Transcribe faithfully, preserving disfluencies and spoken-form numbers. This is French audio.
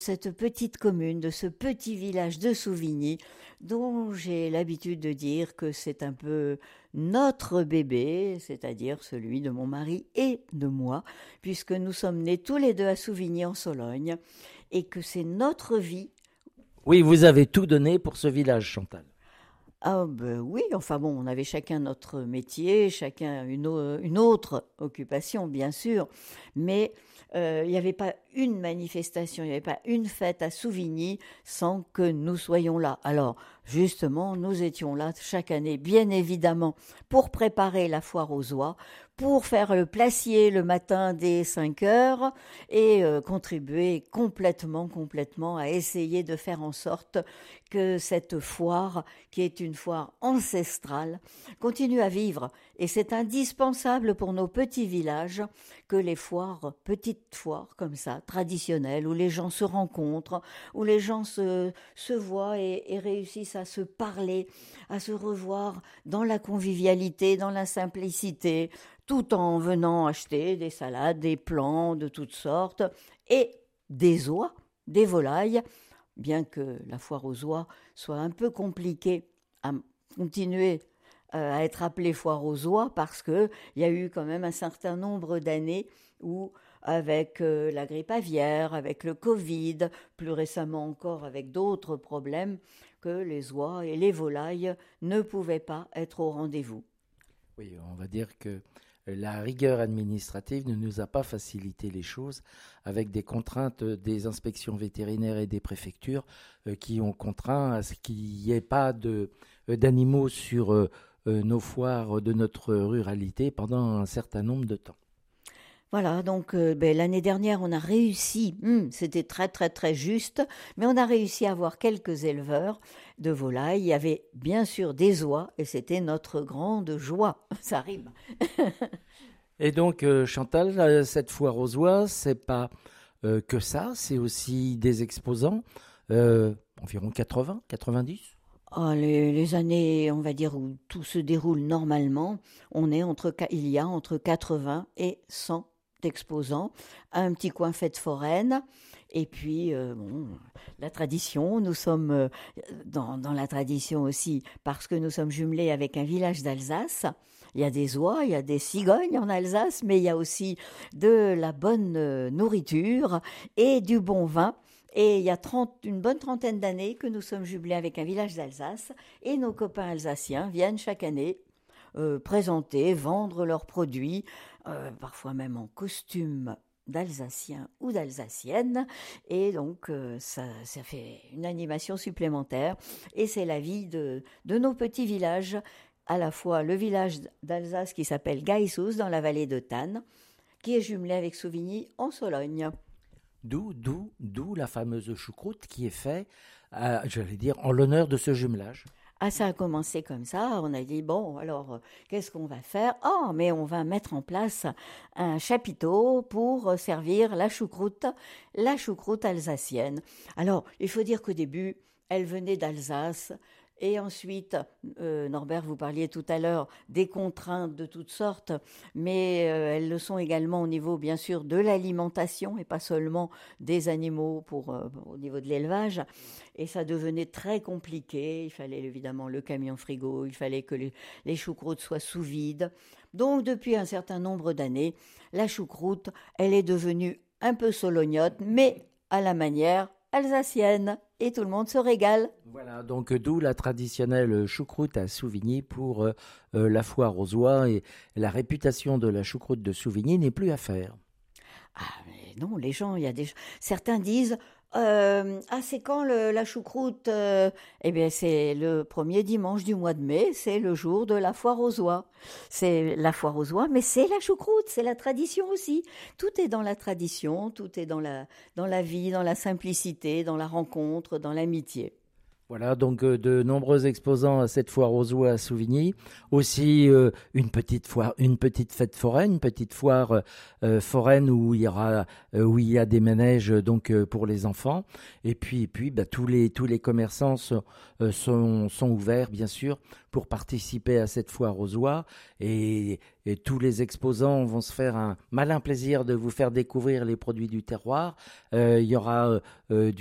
cette petite commune, de ce petit village de Souvigny, dont j'ai l'habitude de dire que c'est un peu notre bébé, c'est-à-dire celui de mon mari et de moi, puisque nous sommes nés tous les deux à Souvigny en Sologne, et que c'est notre vie. Oui, vous avez tout donné pour ce village, Chantal. Ah ben oui, enfin bon, on avait chacun notre métier, chacun une, au- une autre occupation, bien sûr, mais euh, il n'y avait pas une manifestation, il n'y avait pas une fête à Souvigny sans que nous soyons là. Alors, justement, nous étions là chaque année, bien évidemment, pour préparer la foire aux oies, pour faire le placier le matin dès cinq heures et euh, contribuer complètement, complètement à essayer de faire en sorte que cette foire qui est une foire ancestrale, continue à vivre. Et c'est indispensable pour nos petits villages que les foires, petites foires comme ça, traditionnelles, où les gens se rencontrent, où les gens se, se voient et, et réussissent à se parler, à se revoir dans la convivialité, dans la simplicité, tout en venant acheter des salades, des plants de toutes sortes et des oies, des volailles, bien que la foire aux oies soit un peu compliquée à continuer euh, à être appelée foire aux oies parce qu'il y a eu quand même un certain nombre d'années où, avec euh, la grippe aviaire, avec le Covid, plus récemment encore avec d'autres problèmes, que les oies et les volailles ne pouvaient pas être au rendez-vous. Oui, on va dire que la rigueur administrative ne nous a pas facilité les choses avec des contraintes des inspections vétérinaires et des préfectures euh, qui ont contraint à ce qu'il n'y ait pas de, euh, d'animaux sur euh, euh, nos foires de notre ruralité pendant un certain nombre de temps. Voilà, donc euh, ben, l'année dernière, on a réussi, hum, c'était très très très juste, mais on a réussi à avoir quelques éleveurs de volailles. Il y avait bien sûr des oies et c'était notre grande joie. Ça rime. Et donc, euh, Chantal, euh, cette foire aux oies, c'est pas euh, que ça, c'est aussi des exposants, euh, environ quatre-vingts, quatre-vingt-dix. Ah, les, les années, on va dire, où tout se déroule normalement, on est entre, qua- il y a entre quatre-vingts et cent exposants, un petit coin fête foraine, et puis, euh, bon, la tradition, nous sommes euh, dans, dans la tradition aussi, parce que nous sommes jumelés avec un village d'Alsace. Il y a des oies, il y a des cigognes en Alsace, mais il y a aussi de la bonne euh, nourriture et du bon vin. Et il y a trente, une bonne trentaine d'années que nous sommes jumelés avec un village d'Alsace et nos copains alsaciens viennent chaque année euh, présenter, vendre leurs produits, euh, parfois même en costume d'Alsaciens ou d'Alsaciennes. Et donc, euh, ça, ça fait une animation supplémentaire. Et c'est la vie de, de nos petits villages, à la fois le village d'Alsace qui s'appelle Gaïsous dans la vallée de Tannes, qui est jumelé avec Souvigny en Sologne. D'où, d'où, d'où la fameuse choucroute qui est faite, euh, j'allais dire, en l'honneur de ce jumelage. Ah, ça a commencé comme ça. On a dit, bon, alors, euh, qu'est-ce qu'on va faire? Oh, mais on va mettre en place un chapiteau pour euh, servir la choucroute, la choucroute alsacienne. Alors, il faut dire qu'au début, elle venait d'Alsace. Et ensuite, euh, Norbert, vous parliez tout à l'heure des contraintes de toutes sortes, mais euh, elles le sont également au niveau, bien sûr, de l'alimentation et pas seulement des animaux pour, euh, au niveau de l'élevage. Et ça devenait très compliqué. Il fallait évidemment le camion frigo, il fallait que les, les choucroutes soient sous vide. Donc depuis un certain nombre d'années, la choucroute, elle est devenue un peu solognote, mais à la manière alsacienne. Et tout le monde se régale. Voilà, donc euh, d'où la traditionnelle choucroute à Souvigny pour euh, euh, la foire aux oies et la réputation de la choucroute de Souvigny n'est plus à faire. Ah, mais non, les gens, il y a des... Certains disent, euh, ah, c'est quand le- la choucroute? Euh, Eh bien, c'est le premier dimanche du mois de mai, c'est le jour de la foire aux oies. C'est la foire aux oies, mais c'est la choucroute, c'est la tradition aussi. Tout est dans la tradition, tout est dans la, dans la vie, dans la simplicité, dans la rencontre, dans l'amitié. Voilà, donc euh, de nombreux exposants à cette foire aux oies à Souvigny. Aussi euh, une petite foire, une petite fête foraine, une petite foire euh, foraine où il y aura, euh, où il y a des manèges donc euh, pour les enfants. Et puis, et puis, bah, tous les tous les commerçants sont, euh, sont sont ouverts bien sûr pour participer à cette foire aux oies. Et, et tous les exposants vont se faire un malin plaisir de vous faire découvrir les produits du terroir. Euh, il y aura euh,